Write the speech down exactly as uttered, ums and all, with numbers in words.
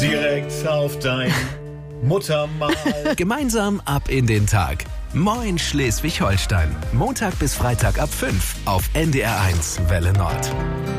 direkt auf dein Muttermal. Gemeinsam ab in den Tag. Moin Schleswig-Holstein. Montag bis Freitag ab fünf auf N D R eins Welle Nord.